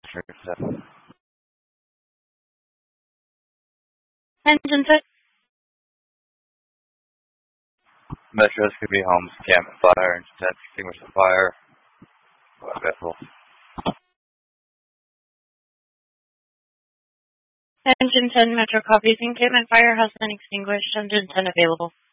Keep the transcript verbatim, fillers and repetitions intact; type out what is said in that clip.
Engine ten. Metros could be homes, encampment, fire, engine ten, extinguish the fire. Vessel. Engine ten, Metro copies. Encampment fire has been extinguished. Engine ten available.